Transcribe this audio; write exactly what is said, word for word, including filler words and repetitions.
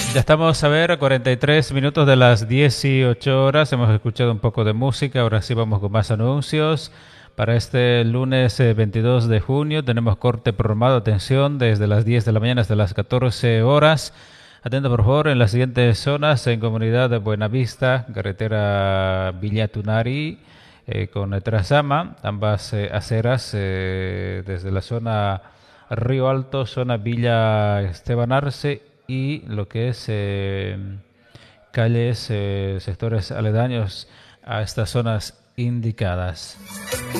Ya estamos a ver, a cuarenta y tres minutos de las dieciocho horas. Hemos escuchado un poco de música. Ahora sí vamos con más anuncios. Para este lunes eh, veintidós de junio tenemos corte programado, atención, desde las diez de la mañana hasta las catorce horas. Atento por favor en las siguientes zonas: en Comunidad de Buenavista, carretera Villa Tunari eh, con Trazama, ambas eh, aceras eh, desde la zona Río Alto, zona Villa Esteban Arce y lo que es eh, calles, eh, sectores aledaños a estas zonas indicadas.